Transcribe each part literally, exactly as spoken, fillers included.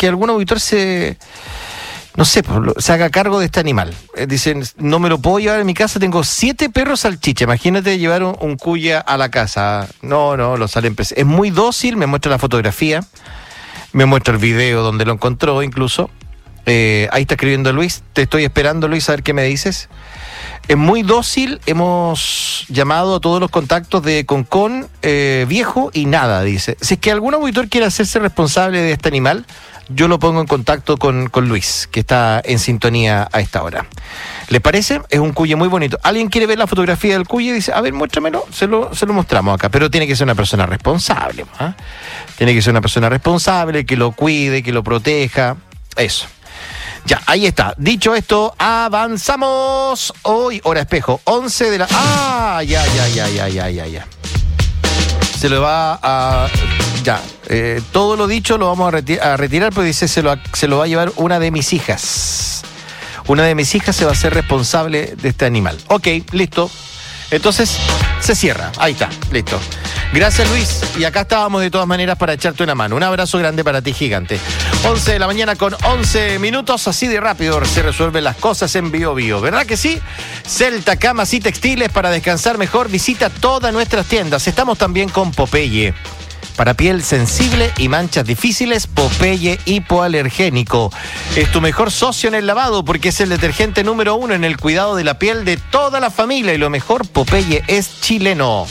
que algún auditor se... No sé, se haga cargo de este animal. Eh, dicen, no me lo puedo llevar a mi casa, tengo siete perros salchicha. Imagínate llevar un, un cuya a la casa. No, no, lo salen. Es muy dócil, me muestra la fotografía, me muestra el video donde lo encontró incluso. Eh, ahí está escribiendo Luis, te estoy esperando, Luis, a ver qué me dices. Es muy dócil, hemos llamado a todos los contactos de Concón, eh, viejo y nada, dice. Si es que algún auditor quiere hacerse responsable de este animal, yo lo pongo en contacto con, con Luis, que está en sintonía a esta hora. ¿Le parece? Es un cuye muy bonito. ¿Alguien quiere ver la fotografía del cuye? Dice, a ver, muéstramelo. Se lo, se lo mostramos acá. Pero tiene que ser una persona responsable. ¿eh? Tiene que ser una persona responsable, que lo cuide, que lo proteja. Eso. Ya, ahí está. Dicho esto, avanzamos. Hoy, hora espejo, once de la... Ah, ya, ya, ya, ya, ya, ya, ya. Se lo va a... Ya, eh, todo lo dicho lo vamos a, reti- a retirar, porque dice se lo, se lo va a llevar una de mis hijas. Una de mis hijas se va a hacer responsable de este animal. Ok, listo. Entonces, se cierra. Ahí está, listo. Gracias, Luis. Y acá estábamos de todas maneras para echarte una mano. Un abrazo grande para ti, gigante. once de la mañana con once minutos. Así de rápido se resuelven las cosas en Bio Bio. ¿Verdad que sí? Celta, camas y textiles para descansar mejor. Visita todas nuestras tiendas. Estamos también con Popeye. Para piel sensible y manchas difíciles, Popeye hipoalergénico. Es tu mejor socio en el lavado porque es el detergente número uno en el cuidado de la piel de toda la familia. Y lo mejor, Popeye es chileno.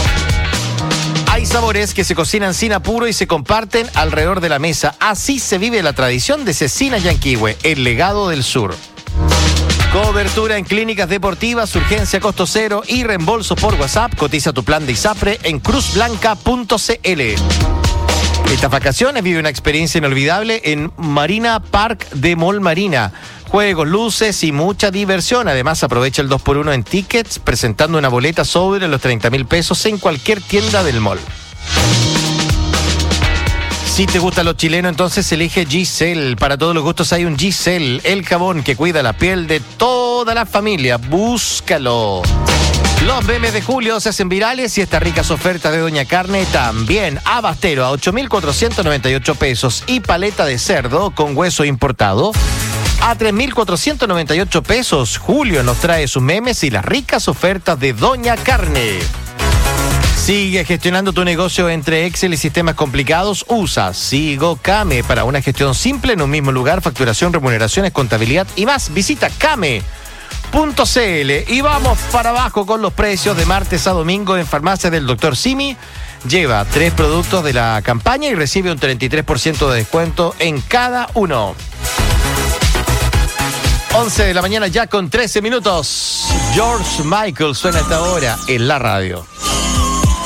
Hay sabores que se cocinan sin apuro y se comparten alrededor de la mesa. Así se vive la tradición de Cecina Yanquihue, el legado del sur. Cobertura en clínicas deportivas, urgencia costo cero y reembolso por WhatsApp. Cotiza tu plan de ISAPRE en cruz blanca punto c l. Estas vacaciones vive una experiencia inolvidable en Marina Park de Mall Marina. Juegos, luces y mucha diversión. Además, aprovecha el dos por uno en tickets, presentando una boleta sobre los treinta mil pesos en cualquier tienda del mall. Si te gustan los chilenos, entonces elige Giselle. Para todos los gustos hay un Giselle, el jabón que cuida la piel de toda la familia. Búscalo. Los memes de julio se hacen virales y estas ricas ofertas de Doña Carne también. Abastero a ocho mil cuatrocientos noventa y ocho pesos y paleta de cerdo con hueso importado a tres mil cuatrocientos noventa y ocho pesos. Julio nos trae sus memes y las ricas ofertas de Doña Carne. Sigue gestionando tu negocio entre Excel y sistemas complicados. Usa SigoCame para una gestión simple en un mismo lugar, facturación, remuneraciones, contabilidad y más. Visita came punto c l y vamos para abajo con los precios de martes a domingo en Farmacia del doctor Simi. Lleva tres productos de la campaña y recibe un treinta y tres por ciento de descuento en cada uno. once de la mañana ya con trece minutos. George Michael suena a esta hora en la radio.